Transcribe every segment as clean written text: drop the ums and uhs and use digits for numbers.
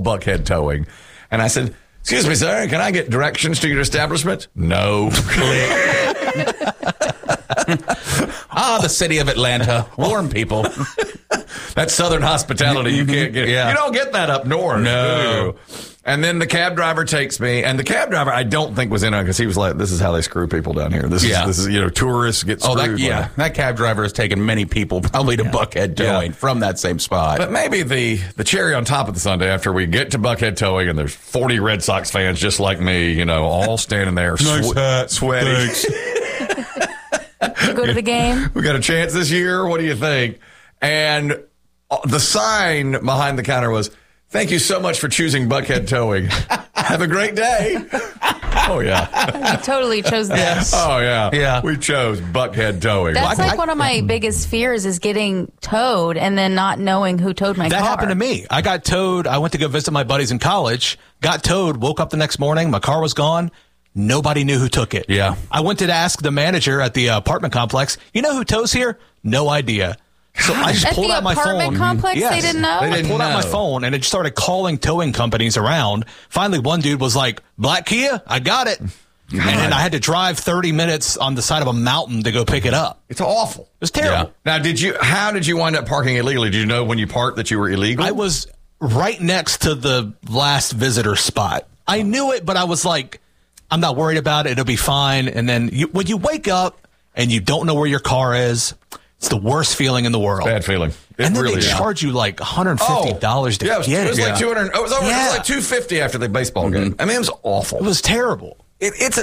Buckhead Towing. And I said, excuse me, sir, can I get directions to your establishment? No. The city of Atlanta. Warm people. That's Southern hospitality. You can't get. Yeah. You don't get that up north. No. Do you? And then the cab driver takes me, and the cab driver I don't think was in on because he was like, "This is how they screw people down here. This is tourists get screwed." That cab driver has taken many people probably to Buckhead Towing from that same spot. But maybe the cherry on top of the sundae after we get to Buckhead Towing and there's 40 Red Sox fans just like me, all standing there, sweaty. Go to the game. We got a chance this year. What do you think? And the sign behind the counter was, "Thank you so much for choosing Buckhead Towing. Have a great day." Oh, yeah. You totally chose that. Oh, yeah. Yeah. We chose Buckhead Towing. That's like one of my biggest fears is getting towed and then not knowing who towed my car. That happened to me. I got towed. I went to go visit my buddies in college, got towed, woke up the next morning. My car was gone. Nobody knew who took it. Yeah. I went to ask the manager at the apartment complex, you know who tows here? No idea. So I just pulled out my phone. At the apartment complex, Yes. they didn't know? They didn't I pulled out know. my phone and it started calling towing companies around. Finally, one dude was like, "Black Kia, I got it." And then I had to drive 30 minutes on the side of a mountain to go pick it up. It's awful. It was terrible. Now, how did you wind up parking illegally? Did you know when you parked that you were illegal? I was right next to the last visitor spot. I knew it, but I was like, I'm not worried about it. It'll be fine. And then when you wake up and you don't know where your car is, it's the worst feeling in the world. Bad feeling. And then really they is. charge you like $150 to Yeah, it get was it. like 200. It was over. It was like $250 after the baseball game. I mean, it was awful. It was terrible. It's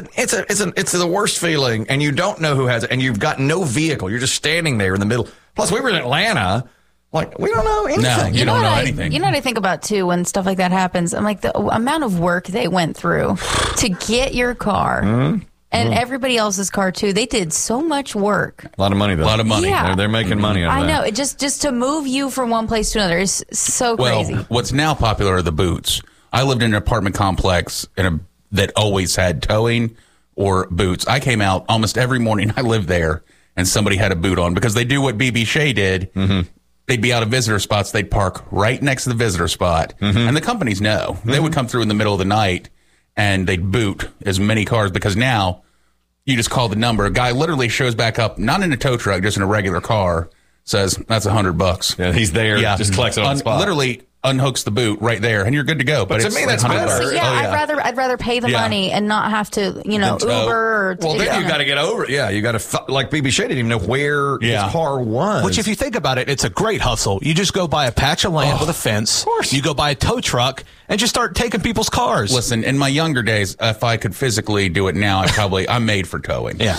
the worst feeling, and you don't know who has it, and you've got no vehicle. You're just standing there in the middle. Plus, we were in Atlanta. Like, we don't know anything. No, you don't know anything. You know what I think about, too, when stuff like that happens? I'm like, the amount of work they went through to get your car and everybody else's car, too. They did so much work. A lot of money, though. A lot of money. Yeah. They're making money out of I that. know. It just to move you from one place to another is so crazy. Well, what's now popular are the boots. I lived in an apartment complex that always had towing or boots. I came out almost every morning. I lived there, and somebody had a boot on because they do what BB Shea did. They'd be out of visitor spots. They'd park right next to the visitor spot. And the companies know. They would come through in the middle of the night, and they'd boot as many cars because now you just call the number. A guy literally shows back up, not in a tow truck, just in a regular car, says, "That's $100. Yeah, he's there. Just collects it on the spot. Literally unhooks the boot right there, and you're good to go. But to it's me, that's $100. better. So, I'd rather pay the money and not have to, Uber or... Well, then you got to get over it. Yeah, you got to, like BB Shea didn't even know where his car was. Which, if you think about it, it's a great hustle. You just go buy a patch of land with a fence. Of course. You go buy a tow truck and just start taking people's cars. Listen, in my younger days, if I could physically do it now, I'm made for towing. Yeah.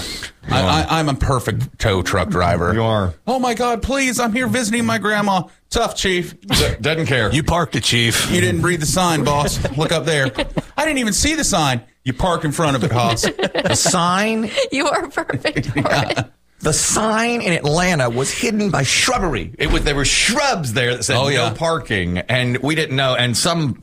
I'm a perfect tow truck driver. You are. Oh, my God, please, I'm here visiting my grandma. Tough, Chief. Doesn't care. You parked it, Chief. You didn't read the sign, boss. Look up there. I didn't even see the sign. You park in front of it, Hoss. The sign? You are perfect for it. The sign in Atlanta was hidden by shrubbery. There were shrubs there that said no parking, and we didn't know. And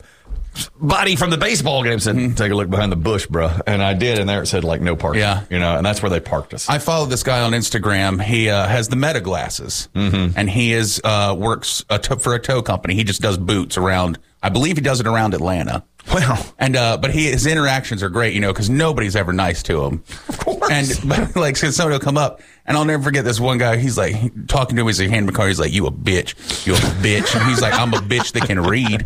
somebody from the baseball game said, "Take a look behind the bush, bro." And I did, and there it said like no parking. Yeah, and that's where they parked us. I followed this guy on Instagram. He has the Meta glasses, and he works for a tow company. He just does boots around. I believe he does it around Atlanta. Well, and but his interactions are great, because nobody's ever nice to him. Of course. And like somebody will come up, and I'll never forget this one guy. He's like talking to him as he handed me a car. He's like, "You a bitch, you a bitch." And he's like, "I'm a bitch that can read."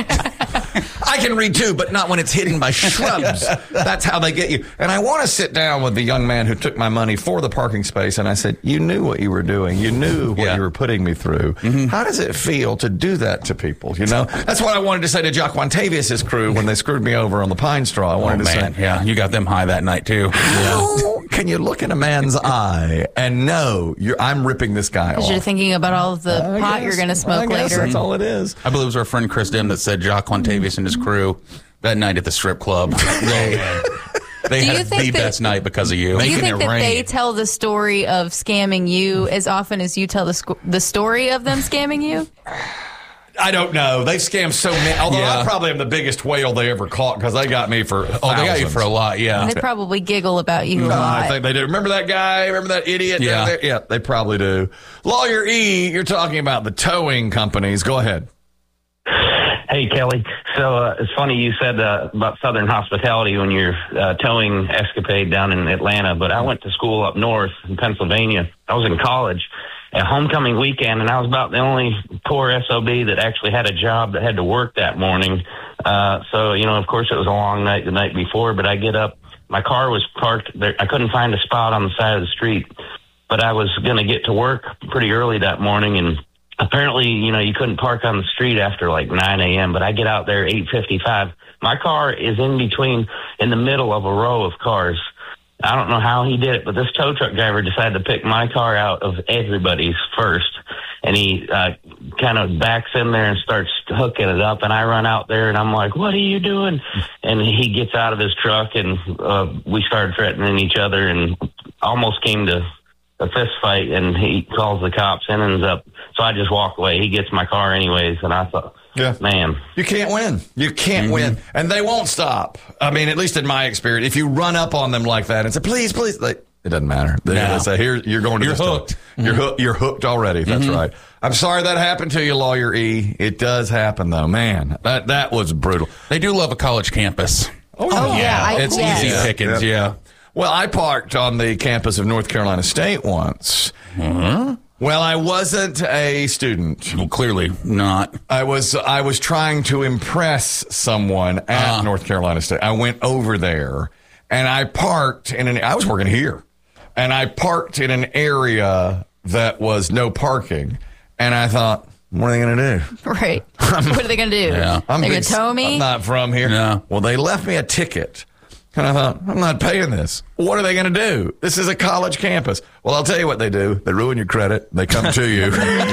I can read too, but not when it's hidden by shrubs. That's how they get you. And I want to sit down with the young man who took my money for the parking space, and I said, "You knew what you were doing. You knew what you were putting me through. How does it feel to do that to people?" That's what I wanted to say to Jaquantavius's crew when they screwed me over on the Pine Straw. I wanted to say, "Yeah, you got them high that night too." How can you look in a man's eye and know I'm ripping this guy off? Because you're thinking about all of the pot you're going to smoke later. That's all it is. I believe it was our friend Chris Dim that said Jaquantavius and his crew that night at the strip club. They had the best night because of you. Do you think that they tell the story of scamming you as often as you tell the story of them scamming you? I don't know. They've scammed so many. Although I probably am the biggest whale they ever caught because they got me for thousands. They got you for a lot, yeah. And they probably giggle about you a lot. I think they do. Remember that guy? Remember that idiot down there? Yeah, they probably do. Lawyer E, you're talking about the towing companies. Go ahead. Hey, Kelly. So it's funny you said about Southern hospitality when you're towing escapade down in Atlanta, but I went to school up north in Pennsylvania. I was in college at homecoming weekend, and I was about the only poor SOB that actually had a job that had to work that morning. So, of course, it was a long night the night before, but I get up. My car was parked there. I couldn't find a spot on the side of the street, but I was going to get to work pretty early that morning, and apparently, you couldn't park on the street after like 9 a.m., but I get out there 8:55. My car is in the middle of a row of cars. I don't know how he did it, but this tow truck driver decided to pick my car out of everybody's first, and he kind of backs in there and starts hooking it up, and I run out there, and I'm like, what are you doing? And he gets out of his truck, and we started threatening each other and almost came to a fist fight, and he calls the cops and ends up. So I just walk away. He gets my car anyways, and I thought, man, you can't win. You can't win, and they won't stop. I mean, at least in my experience, if you run up on them like that and say, "Please, please," it doesn't matter. They say, "Here, you're going to You're this hooked. You're hooked already." That's right. I'm sorry that happened to you, Lawyer E. It does happen, though. Man, that was brutal. They do love a college campus. Oh, yeah. It's easy pickings, yeah. Well, I parked on the campus of North Carolina State once. Well, I wasn't a student. Well, clearly not. I was trying to impress someone at North Carolina State. I went over there and I parked I was working here, and I parked in an area that was no parking. And I thought, what are they going to do? Right. What are they going to do? Yeah. They're going to tow me? I'm not from here. No. Well, they left me a ticket. And I thought, I'm not paying this. What are they going to do? This is a college campus. Well, I'll tell you what they do. They ruin your credit. They come to you.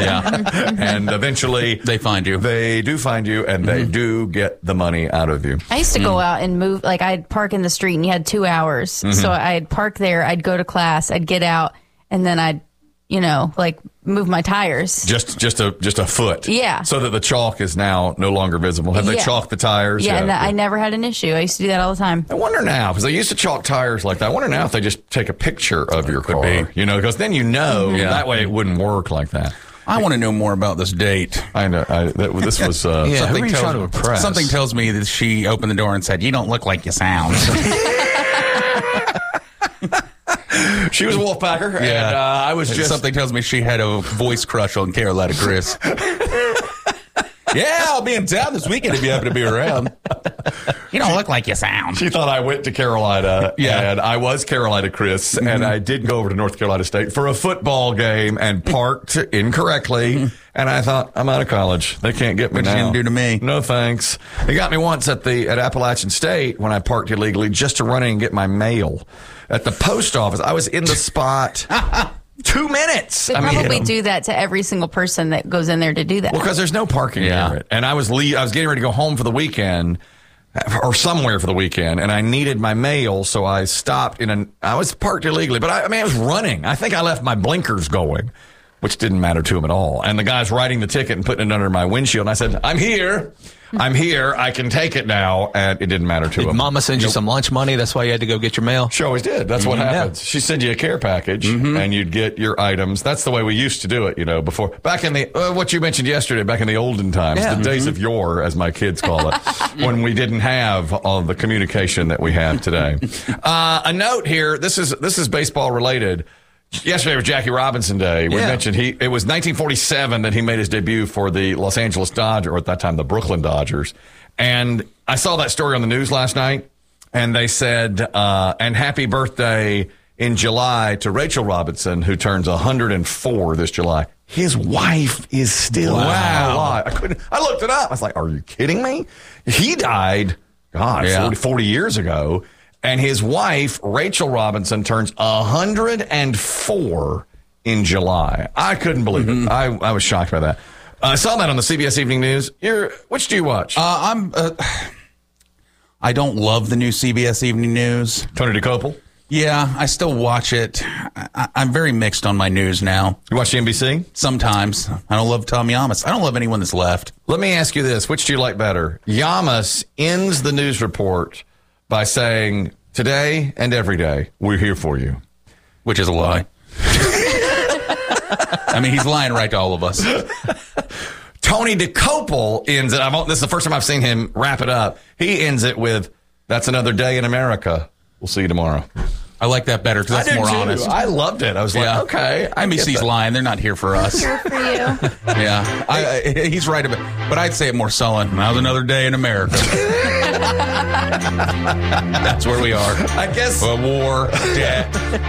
And eventually They find you. They do find you, and they do get the money out of you. I used to go out and move. Like, I'd park in the street, and you had 2 hours. So I'd park there. I'd go to class. I'd get out, and then I'd, move my tires. Just a foot. Yeah. So that the chalk is now no longer visible. Have they chalked the tires? Yeah, and I never had an issue. I used to do that all the time. I wonder now, because they used to chalk tires like that. I wonder now if they just take a picture of your car. Because then that way it wouldn't work like that. I want to know more about this date. I know. This was who are you trying to impress? Something tells me that she opened the door and said, "You don't look like you sound." She was a Wolfpacker, and I was just... Something tells me she had a voice crush on Carolina Chris. Yeah, I'll be in town this weekend if you happen to be around. You don't look like you sound. She thought I went to Carolina, and I was Carolina Chris, and I did go over to North Carolina State for a football game and parked incorrectly, and I thought, I'm out of college. They can't get me now. What you gonna do to me? No thanks. They got me once at Appalachian State when I parked illegally just to run in and get my mail. At the post office, I was in the spot 2 minutes. They probably do that to every single person that goes in there to do that. Well, because there's no parking near it. And I was getting ready to go home for the weekend, or somewhere for the weekend, and I needed my mail, so I stopped I was parked illegally, but I was running. I think I left my blinkers going, which didn't matter to him at all. And the guy's writing the ticket and putting it under my windshield, and I said, I'm here. I can take it now, and it didn't matter to him. Did Mama send you some lunch money? That's why you had to go get your mail? She always did. That's what happens. She sent you a care package, and you'd get your items. That's the way we used to do it, before. Back in the, what you mentioned yesterday, back in the olden times, the days of yore, as my kids call it, when we didn't have all the communication that we have today. A note here, this is baseball related. Yesterday was Jackie Robinson Day. We mentioned it was 1947 that he made his debut for the Los Angeles Dodgers, or at that time the Brooklyn Dodgers. And I saw that story on the news last night, and they said, and happy birthday in July to Rachel Robinson, who turns 104 this July. His wife is still alive. I looked it up. I was like, are you kidding me? He died, 40 years ago. And his wife, Rachel Robinson, turns 104 in July. I couldn't believe it. I was shocked by that. I saw that on the CBS Evening News. Which do you watch? I don't love the new CBS Evening News. Tony DeCopel? Yeah, I still watch it. I'm very mixed on my news now. You watch the NBC? Sometimes. I don't love Tom Yamas. I don't love anyone that's left. Let me ask you this. Which do you like better? Yamas ends the news report by saying, today and every day, we're here for you. Which is a lie. I mean, he's lying right to all of us. Tony DeCopel ends it. This is the first time I've seen him wrap it up. He ends it with, "That's another day in America. We'll see you tomorrow." I like that better because that's more honest. I loved it. I was like, okay. NBC's lying. They're not here for us. Here for you. Yeah, he's right about, but I'd say it more sullen. Now's another day in America. That's where we are. I guess. A war, debt.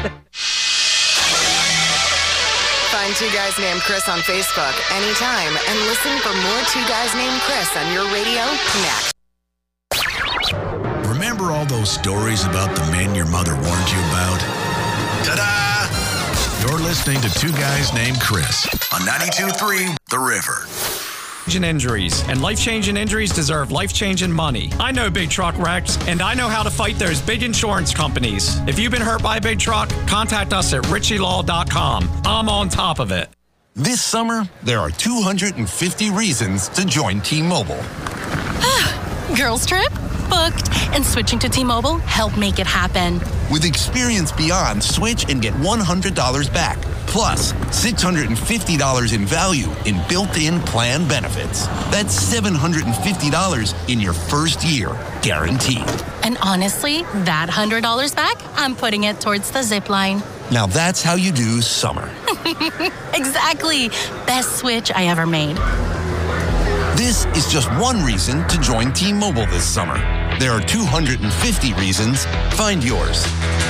Find Two Guys Named Chris on Facebook anytime and listen for more Two Guys Named Chris on your radio next. Remember all those stories about the men your mother warned you about? Ta-da! You're listening to Two Guys Named Chris on 92.3 The River. Injuries, and life-changing injuries deserve life-changing money. I know big truck wrecks, and I know how to fight those big insurance companies. If you've been hurt by a big truck, contact us at richielaw.com. I'm on top of it. This summer, there are 250 reasons to join T-Mobile. Girls trip? Booked. And switching to T-Mobile helped make it happen. With Experience Beyond, switch and get $100 back. Plus, $650 in value in built-in plan benefits. That's $750 in your first year, guaranteed. And honestly, that $100 back, I'm putting it towards the zip line. Now that's how you do summer. Exactly. Best switch I ever made. This is just one reason to join T-Mobile this summer. There are 250 reasons. Find yours.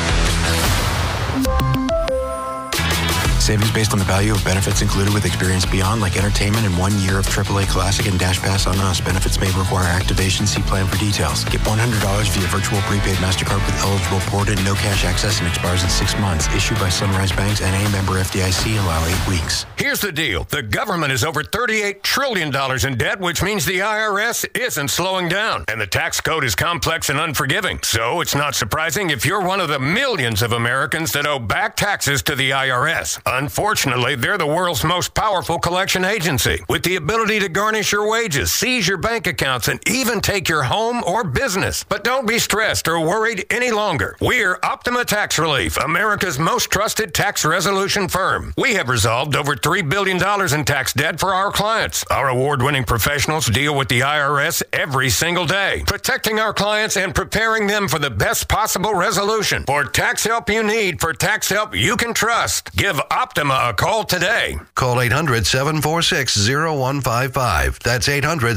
Savings based on the value of benefits included with Experience Beyond, like entertainment and 1 year of AAA Classic and Dash Pass on us. Benefits may require activation. See plan for details. Get $100 via virtual prepaid MasterCard with eligible port and no cash access and expires in 6 months. Issued by Sunrise Banks, N.A. member FDIC. Allow 8 weeks. Here's the deal. The government is over $38 trillion in debt, which means the IRS isn't slowing down. And the tax code is complex and unforgiving. So it's not surprising if you're one of the millions of Americans that owe back taxes to the IRS. Unfortunately, they're the world's most powerful collection agency, with the ability to garnish your wages, seize your bank accounts, and even take your home or business. But don't be stressed or worried any longer. We're Optima Tax Relief, America's most trusted tax resolution firm. We have resolved over $3 billion in tax debt for our clients. Our award-winning professionals deal with the IRS every single day, protecting our clients and preparing them for the best possible resolution. For tax help you need, for tax help you can trust, give Optima a call today. Call 800-746-0155. That's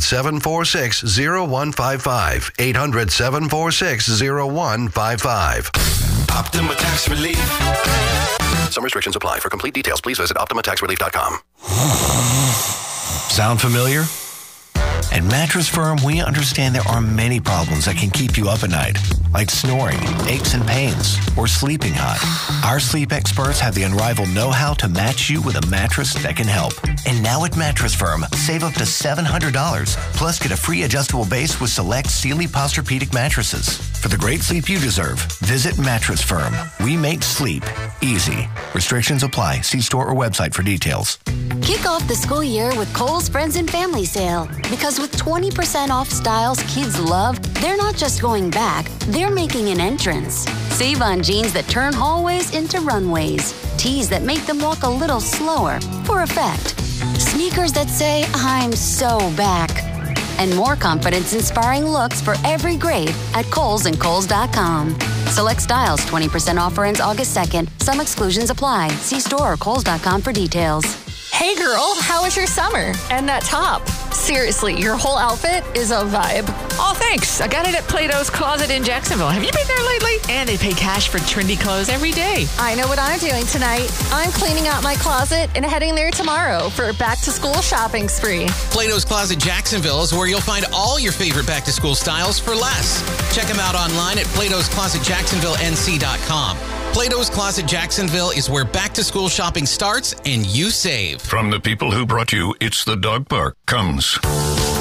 800-746-0155. 800-746-0155. Optima Tax Relief. Some restrictions apply. For complete details, please visit OptimaTaxRelief.com. Sound familiar? At Mattress Firm, we understand there are many problems that can keep you up at night, like snoring, aches and pains, or sleeping hot. Our sleep experts have the unrivaled know-how to match you with a mattress that can help. And now at Mattress Firm, save up to $700, plus get a free adjustable base with select Sealy Posturepedic mattresses. For the great sleep you deserve, visit Mattress Firm. We make sleep easy. Restrictions apply. See store or website for details. Kick off the school year with Kohl's Friends and Family Sale. Because with 20% off styles kids love, they're not just going back, they're making an entrance. Save on jeans that turn hallways into runways. Tees that make them walk a little slower for effect. Sneakers that say, I'm so back. And more confidence-inspiring looks for every grade at Kohl's and Kohl's.com. Select styles, 20% offer ends August 2nd. Some exclusions apply. See store or Kohl's.com for details. Hey girl, how was your summer? And that top. Seriously, your whole outfit is a vibe. Oh, thanks. I got it at Plato's Closet in Jacksonville. Have you been there lately? And they pay cash for trendy clothes every day. I know what I'm doing tonight. I'm cleaning out my closet and heading there tomorrow for a back-to-school shopping spree. Plato's Closet Jacksonville is where you'll find all your favorite back-to-school styles for less. Check them out online at platosclosetjacksonvillenc.com. Plato's Closet Jacksonville is where back-to-school shopping starts and you save. From the people who brought you It's the Dog Park comes